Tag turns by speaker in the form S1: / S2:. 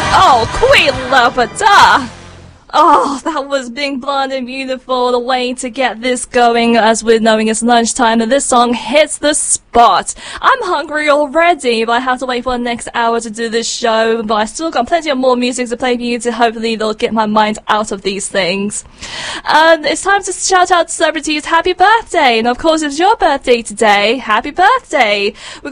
S1: Oh, Queen Lavada! Oh, that was Big Blonde and Beautiful, the way to get this going, as we're knowing it's lunchtime, and this song hits the spot. I'm hungry already, but I have to wait for the next hour to do this show, but I still got plenty of more music to play for you to hopefully they'll get my mind out of these things. And it's time to shout out to celebrities happy birthday, and of course it's your birthday today, happy birthday!